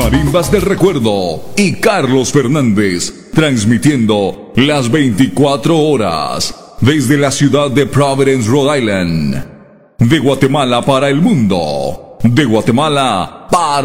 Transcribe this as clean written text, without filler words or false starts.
Marimbas del Recuerdo y Carlos Fernández, transmitiendo las 24 horas desde la ciudad de Providence, Rhode Island. De Guatemala para el mundo. De Guatemala para